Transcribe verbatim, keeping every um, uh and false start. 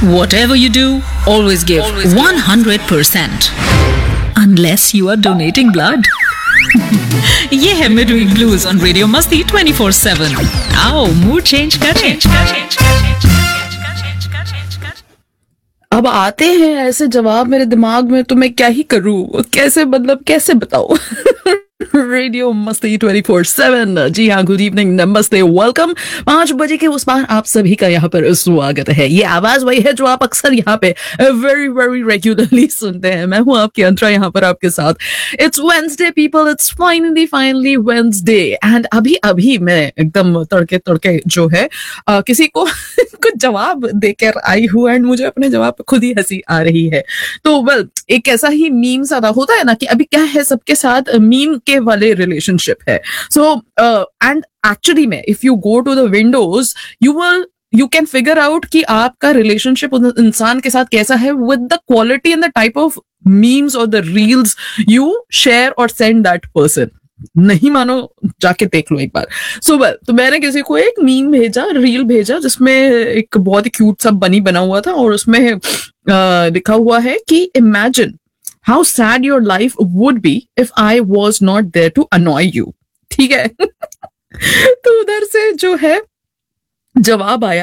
Whatever you do, always give one hundred percent. Unless you are donating blood. ये है Midweek Blues on Radio Masti twenty-four seven. आओ mood change करें. अब आते हैं ऐसे जवाब मेरे दिमाग में, तो मैं क्या ही करूं, कैसे मतलब कैसे बताऊं. रेडियो मस्ती ट्वेंटी फोर सेवन. जी हाँ, गुड इवनिंग, नमस्ते, वेलकम. पांच बजे के उस पार आप सभी का यहाँ पर स्वागत है. ये आवाज वही है जो आप अक्सर यहाँ पे वेरी वेरी रेगुलरली सुनते हैं. मैं हूँ आपकी अंतरा यहाँ पर आपके साथ. It's Wednesday people, it's finally finally Wednesday. And अभी अभी मैं एकदम तड़के तड़के जो है आ, किसी को कुछ जवाब देकर आई हूँ एंड मुझे अपने जवाब पे खुद ही हंसी आ रही है. तो वेल, एक ऐसा ही मीम सा होता है ना कि अभी क्या है सबके साथ मीम के वाले रिलेशनशिप है. सो एंड एक्चुअली में if you go to the Windows you will you can figure out कि आपका रिलेशनशिप उस इंसान के साथ कैसा है with the quality and the type of memes और द रील्स यू शेयर और सेंड दैट पर्सन. नहीं मानो जाके देख लो एक बार. सो वेल, तो मैंने किसी को एक मीम भेजा, रील भेजा, जिसमें एक बहुत ही क्यूट सा बनी बना हुआ था और उसमें लिखा हुआ है कि imagine how sad your life would be if I was not there to annoy you. ठीक है. तो उधर से जो है जवाब आया